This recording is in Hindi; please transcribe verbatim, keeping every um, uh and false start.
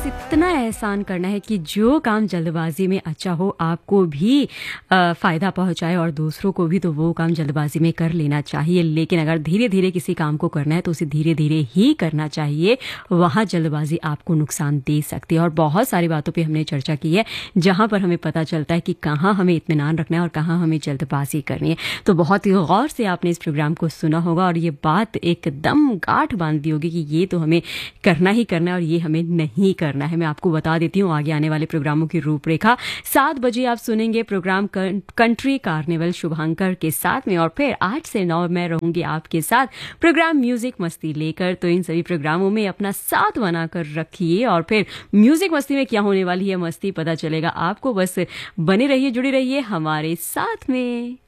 बस इतना एहसान करना है कि जो काम जल्दबाजी में अच्छा हो आपको भी अ, फ़ायदा पहुंचाए और दूसरों को भी, तो वो काम जल्दबाजी में कर लेना चाहिए। लेकिन अगर धीरे धीरे किसी काम को करना है तो उसे धीरे धीरे ही करना चाहिए, वहाँ जल्दबाजी आपको नुकसान दे सकती है। और बहुत सारी बातों पे हमने चर्चा की है जहाँ पर हमें पता चलता है कि कहाँ हमें इत्मीनान रखना है और कहाँ हमें जल्दबाजी करनी है। तो बहुत ही गौर से आपने इस प्रोग्राम को सुना होगा और ये बात एकदम गांठ बांध दी होगी कि ये तो हमें करना ही करना है और ये हमें नहीं करना है। मैं आपको बता देती हूँ आगे आने वाले प्रोग्रामों की रूपरेखा। सात बजे आप सुनेंगे प्रोग्राम कंट्री कार्निवल शुभांकर के साथ में, और फिर आठ से नौ मैं रहूंगी आपके साथ प्रोग्राम म्यूजिक मस्ती लेकर। तो इन सभी प्रोग्रामों में अपना साथ बनाकर रखिए और फिर म्यूजिक मस्ती में क्या होने वाली है मस्ती पता चलेगा आपको। बस बने रहिए, जुड़े रहिए हमारे साथ में।